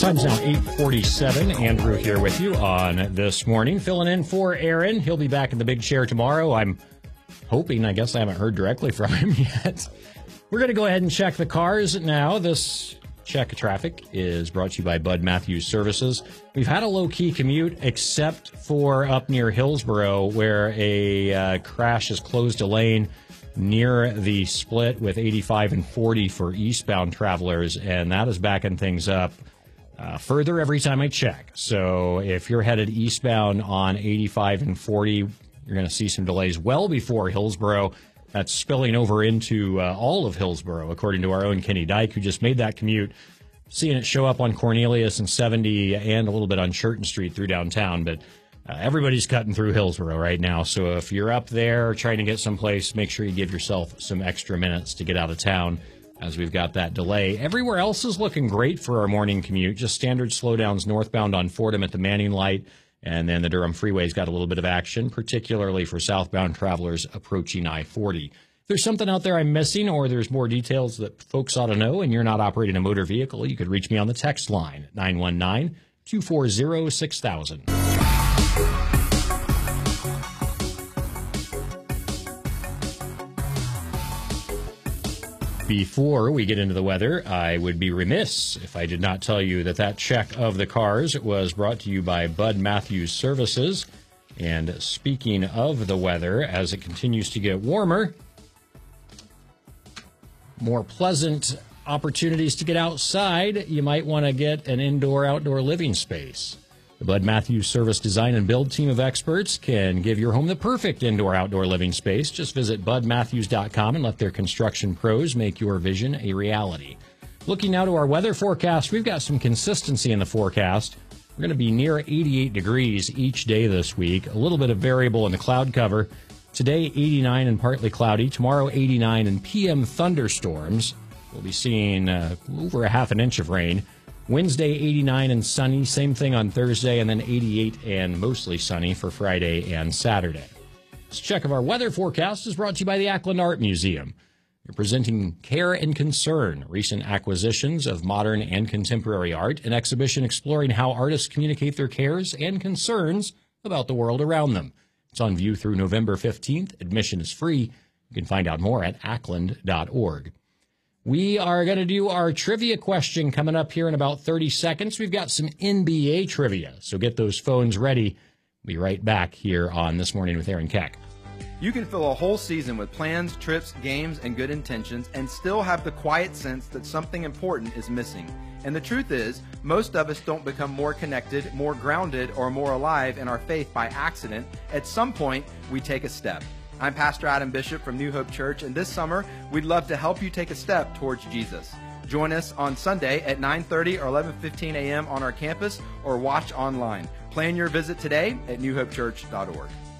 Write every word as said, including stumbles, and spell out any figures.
Time's now eight forty-seven. Andrew here with you on This Morning, filling in for Aaron. He'll be back in the big chair tomorrow. I'm hoping, I guess I haven't heard directly from him yet. We're going to go ahead and check the cars now. This check of traffic is brought to you by Bud Matthews Services. We've had a low-key commute except for up near Hillsboro, where a uh, crash has closed a lane near the split with eighty-five and forty for eastbound travelers, and that is backing things up uh, further every time I check. So if you're headed eastbound on eighty-five and forty, you're going to see some delays well before Hillsboro. That's spilling over into uh, all of Hillsboro, according to our own Kenny Dyke, who just made that commute. Seeing it show up on Cornelius and seventy and a little bit on Churton Street through downtown, but Uh, everybody's cutting through Hillsboro right now, so if you're up there trying to get someplace, make sure you give yourself some extra minutes to get out of town, as we've got that delay. Everywhere else is looking great for our morning commute, just standard slowdowns northbound on Fordham at the Manning Light, and then the Durham Freeway's got a little bit of action, particularly for southbound travelers approaching I forty. If there's something out there I'm missing, or there's more details that folks ought to know, and you're not operating a motor vehicle, you could reach me on the text line at nine one nine, two four zero, six thousand. Before we get into the weather, I would be remiss if I did not tell you that that check of the cars was brought to you by Bud Matthews Services. And speaking of the weather, as it continues to get warmer, more pleasant opportunities to get outside, you might want to get an indoor-outdoor living space. The Bud Matthews Service Design and Build team of experts can give your home the perfect indoor-outdoor living space. Just visit bud matthews dot com and let their construction pros make your vision a reality. Looking now to our weather forecast, we've got some consistency in the forecast. We're going to be near eighty-eight degrees each day this week. A little bit of variable in the cloud cover. Today, eighty-nine and partly cloudy. Tomorrow, eighty-nine and P M thunderstorms. We'll be seeing uh, over a half an inch of rain. Wednesday, eighty-nine and sunny. Same thing on Thursday, and then eighty-eight and mostly sunny for Friday and Saturday. This check of our weather forecast is brought to you by the Ackland Art Museum. You're presenting Care and Concern, recent acquisitions of modern and contemporary art, an exhibition exploring how artists communicate their cares and concerns about the world around them. It's on view through November fifteenth. Admission is free. You can find out more at ackland dot org. We are going to do our trivia question coming up here in about thirty seconds. We've got some N B A trivia, so get those phones ready. We'll be right back here on This Morning with Aaron Keck. You can fill a whole season with plans, trips, games, and good intentions and still have the quiet sense that something important is missing. And the truth is, most of us don't become more connected, more grounded, or more alive in our faith by accident. At some point, we take a step. I'm Pastor Adam Bishop from New Hope Church, and this summer, we'd love to help you take a step towards Jesus. Join us on Sunday at nine thirty or eleven fifteen a.m. on our campus, or watch online. Plan your visit today at new hope church dot org.